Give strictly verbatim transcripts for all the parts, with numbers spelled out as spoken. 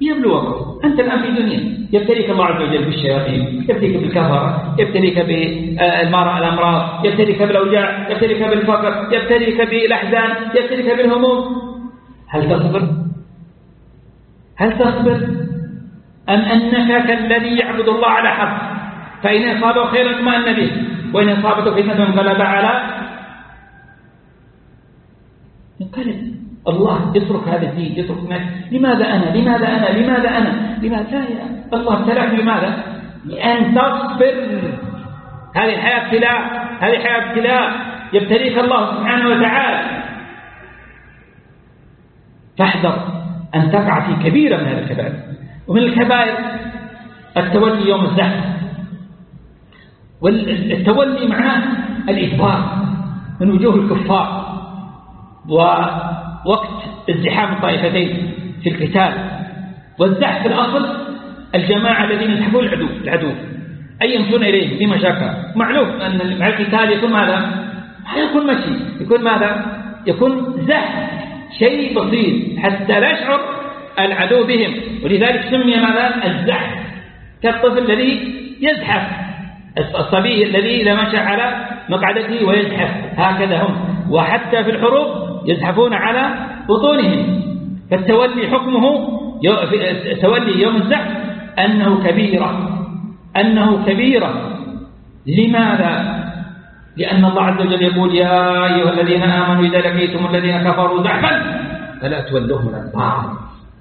يبلوكم. أنت الآن في دنيا يبتليك الله عز وجل بالشياطين، يبتليك بالكفر، يبتليك بالمرض الأمراض، يبتليك بالأوجاع، يبتليك بالفقر، يبتليك بالأحزان، يبتليك بالهموم. هل تصبر؟ هل تصبر؟ أم أنك كالذي يعبد الله على حق، فإن أصابه خير اطمأن به، وإن أصابته فتنة انقلب على انقلب. الله يترك هذا الدين، يترك ناس. لماذا أنا؟ لماذا أنا؟ لماذا أنا؟ لماذا لا يا الله ابتلاك بماذا؟ لأن تصبر. هذه الحياة ابتلاء، هذه حياة ابتلاء يبتليك الله سبحانه وتعالى. فاحذر أن تقع في كبيرة من هذه الكبائر. ومن الكبائر التولي يوم الزحف، والتولي معناه الإدبار من وجوه الكفار، ووقت ازدحام الطائفتين في القتال. والزحف في الأصل الجماعة الذين يزحفون العدو العدو أي يمشون إليه في مشاكل. معلوم أن مع القتال يكون ماذا؟ يكون مشي، يكون ماذا؟ يكون زحف، شيء بسيط حتى لا يشعر العدو بهم. ولذلك سمي ماذا؟ الزحف، كالطفل الذي يزحف، الصبي الذي إذا مشى على مقعدته ويزحف، هكذا هم. وحتى في الحروب يزحفون على بطونهم. فالتولي حكمه تولي يوم الزحف أنه كبيرة، أنه كبيرة. لماذا؟ لأن الله عز وجل يقول يا أيها الذين آمنوا إذا لقيتم الذين كفروا زحفا فلا تولوهم الأدبار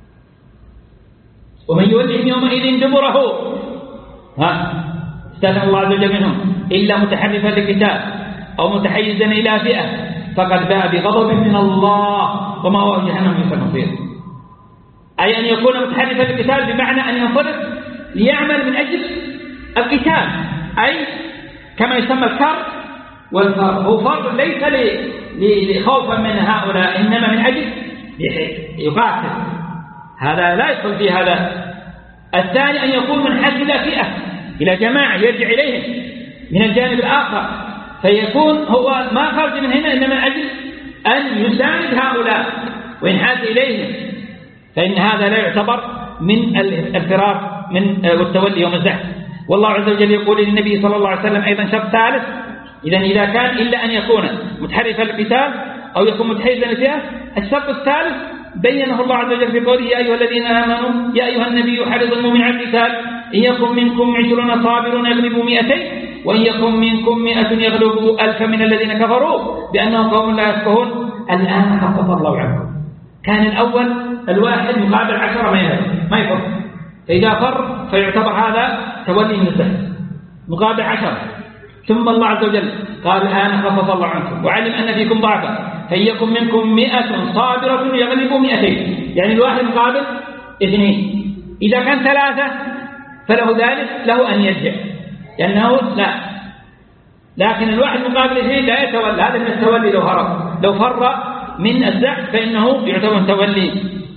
ومن يولهم يومئذ دبره ها استثنى الله عز وجل منهم إلا متحرفا لقتال أو متحيزا إلى فئة فقد باء بغضب من الله وما هو جهنم بئس المصير. أي أن يكون متحرفا للقتال بمعنى أن ينصرف ليعمل من أجل القتال، أي كما يسمى الكر والفر. هو فر ليس لخوفا من هؤلاء إنما من أجل يقاتل، هذا لا يدخل في هذا. الثاني أن يكون منحاز إلى فئة إلى جماعة يرجع إليهم من الجانب الآخر، فيكون هو ما خرج من هنا إنما من أجل أن يساعد هؤلاء وينحاز إليهم، فإن هذا لا يعتبر من الفرار من والتولي يوم الزحف. والله عز وجل يقول للنبي صلى الله عليه وسلم أيضا شرط ثالث، إذا إذا كان إلا أن يكون متحرفا للقتال أو يكون متحيزا للفئة. الشرط الثالث بينه الله عز وجل في قوله يا أيها الذين آمنوا يا أيها النبي حرض المؤمن على القتال إن يكن منكم عشرون صابرون يغلبوا مئتين وإن يكن منكم مئة يغلبوا ألفا من الذين كفروا بأنهم قوم لا يفقهون. الآن خفف الله عنكم. كان الأول الواحد مقابل عشرة ما يفر، فإذا فر فيعتبر هذا تولي من الزحف مقابل عشرة. ثم الله عز وجل قال الآن خفف الله عنكم وعلم أن فيكم ضعفا فإن يكن منكم مئة صابرة يغلبوا مئتين، يعني الواحد مقابل اثنين. إذا كان ثلاثة فله ذلك له أن يرجع لأنه لا، لكن الواحد مقابل اثنين لا يتولى، هذا من التولي. لو هرب لو فر من الزحف فإنه يعتبر تولي.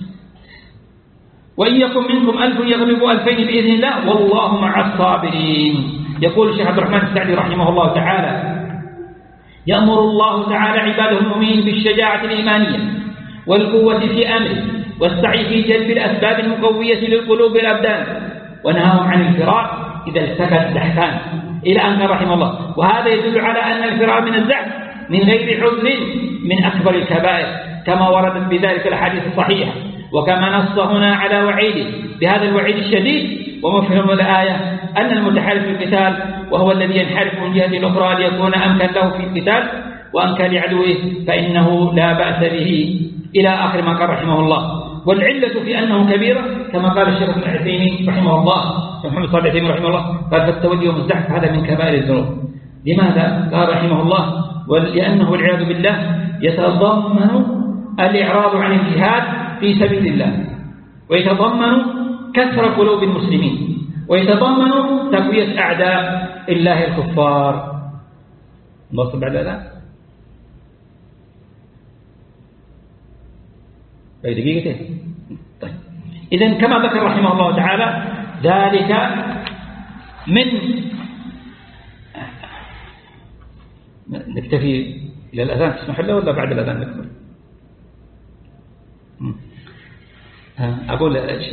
وإن يكن منكم ألف يغلبوا ألفين بإذن الله والله مع الصابرين. يقول الشيخ عبد الرحمن السعدي رحمه الله تعالى يأمر الله تعالى عباده المؤمنين بالشجاعة الإيمانية والقوة في أمره والسعي في جلب الأسباب المقوية للقلوب والأبدان ونهاهم عن الفرار إذا التقى الزحفان إلى أن رحمه الله. وهذا يدل على أن الفرار من الزحف من غير حزن من أكبر الكبائر كما وردت بذلك الحديث الصحيح، وكما نص هنا على وعيده بهذا الوعيد الشديد. ومفهوم الآية أن المتحالف في القتال وهو الذي ينحرف من جهة الأخرى ليكون أمكن له في القتال وأمكن لعدوه فإنه لا بأس به إلى آخر ما قال رحمه الله. والعلة في أنه كبيرة كما قال الشيخ ابن عثيمين رحمه الله محمد صالح العثيمين رحمه الله قال فالتولي يوم الزحف هذا من كبائر الذنوب. لماذا؟ قال رحمه الله ولأنه والعياذ بالله يتضمن الإعراض عن الجهاد في سبيل الله، ويتضمن كسر قلوب المسلمين، ويتضمن تقوية أعداء الله الكفار. نوصل بعد هذا أي دقيقتين. طيب إذن كما ذكر رحمه الله تعالى ذلك من نكتفي إلى الأذان تسمح له ولا بعد الأذان نكمل؟ أقول